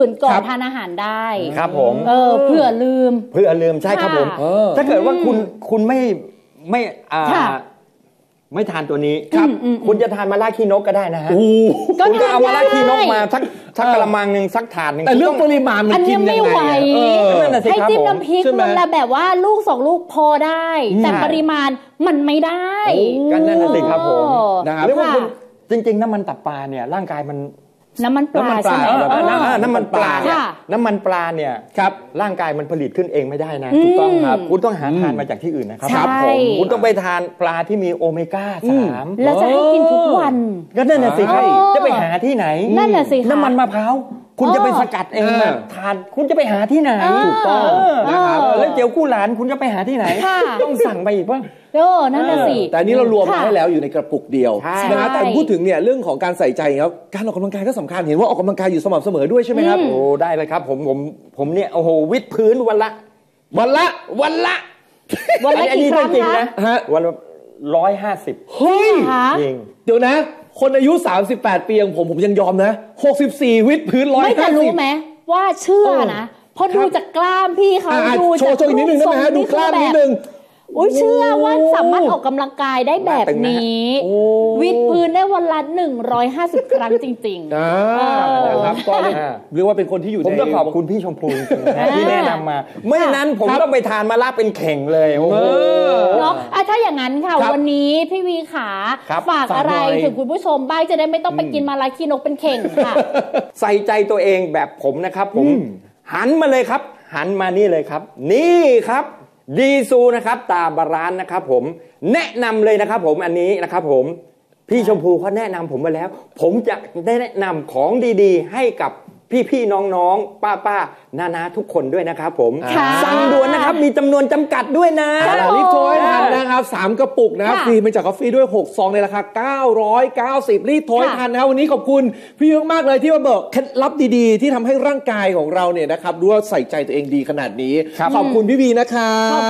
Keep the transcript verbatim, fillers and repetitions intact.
ตื่นก่อนทานอาหารได้ครับผมเออเผื่อลืมเผื่อลืมใช่ครับผมถ้าเกิดว่าคุณคุณไม่ไม่อ่าไม่ทานตัวนี้ครับคุณจะทานมะระขี้นกก็ได้นะฮะคุณก็เอามะระขี้นกมาสักสักกระมังหนึ่งสักถาดหนึ่งแต่เรื่องปริมาณมันกินยังไงให้จิ้มน้ำพริกมันละแบบว่าลูกสองลูกพอได้แต่ปริมาณมันไม่ได้ก็นั่นน่ะสิครับผมนะครับเรียกว่าจริงๆน้ำมันตับปลาเนี่ยร่างกายมันน้ำมันปลาใช่ไหมน้ำมันปลาเนี่ยน้ำมันปลาเนี่ยครับร่างกายมันผลิตขึ้นเองไม่ได้นะถูกต้องครับคุณต้องหาทานมาจากที่อื่นนะครับครับผมคุณต้องไปทานปลาที่มีโอเมก้าสามแล้วจะให้กินทุกวันก็นั่นน่ะสิครับจะไปหาที่ไหนนั่นน่ะสิน้ำมันมะพร้าวคุณจะไปสกัดเองมาทานคุณจะไปหาที่ไหนถูกต้องนะครับแล้วเจียวกู้หลานคุณจะไปหาที่ไหนต้องสั่งไปอีกว่าโอ้นั่นน่ะสิแต่นี้เรารวมมาให้แล้วอยู่ในกระปุกเดียวนะแต่พูดถึงเนี่ยเรื่องของการใส่ใจครับการออกกำลังกายก็สำคัญเห็นว่าออกกำลังกายอยู่สม่ำเสมอด้วยใช่ไหมครับโอ้ได้เลยครับผมผมผมเนี่ยโอ้โหวิดพื้นวันละวันละวันละวันละกี่ครั้งนะฮะวันละร้อยห้าสิบเฮ้ยจริงเดี๋ยวนะคนอายุสามสิบแปดปีอย่างผมผมยังยอมนะหกสิบสี่วิดพื้นร้อยห้าสิบไม่แต่รู้ไหมว่าเชื่อนะพอดูจากกล้ามพี่เขาดูจากโชว์อีกนิดนึงได้ไหมฮะดูกล้ามนิดนึงอุ้ยเชื่อว่าสามารถออกกำลังกายได้แบบนี้วิดพื้นได้วันละหนึ่งร้อยห้าสิบครั้งจริงๆนะครับก็เรียกว่าเป็นคนที่อยู่ในผมต้องขอบคุณพี่ชมพูที่แนะนำมาไม่นั้นผมต้องไปทานมะระเป็นเข่งเลยโอ้โหเนาะถ้าอย่างนั้นค่ะวันนี้พี่วีขาฝากอะไรถึงคุณผู้ชมบ้างจะได้ไม่ต้องไปกินมะระขี้นกเป็นเข่งค่ะใส่ใจตัวเองแบบผมนะครับผมหันมาเลยครับหันมานี่เลยครับนี่ครับดีซูนะครับตาบาลานซ์นะครับผมแนะนำเลยนะครับผมอันนี้นะครับผมพี่ชมพูเขาแนะนำผมมาแล้วผมจะได้แนะนำของดีๆให้กับพี่ๆน้องๆป้าๆน้าๆทุกคนด้วยนะครับผมสั่งด่วนนะครับมีจำนวนจำกัดด้วยนะรีบโทรให้ทันนะครับสามกระปุกนะครับฟรีมาจากกาแฟด้วยหกซองในราคาเก้าร้อยเก้าสิบรีบโทรให้ทันนะครับวันนี้ขอบคุณพี่มากๆเลยที่มาบอกเคล็ดลับดีๆที่ทำให้ร่างกายของเราเนี่ยนะครับรู้ว่าใส่ใจตัวเองดีขนาดนี้ขอบคุณพี่วีนะครับ